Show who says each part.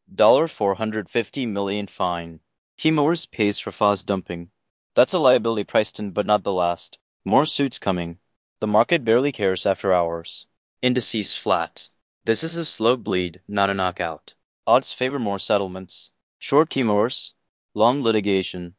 Speaker 1: $450 million fine. Hemor's pays for Foz dumping. That's a liability priced in, but not the last. More suits coming. The market barely cares after hours. Indices flat. This is a slow bleed, not a knockout. Odds favor more settlements. Short Hemor's, long litigation.